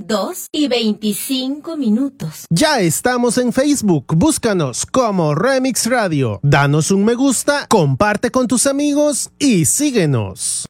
2:25. Ya estamos en Facebook, búscanos como Remix Radio. Danos un me gusta, comparte con tus amigos y síguenos.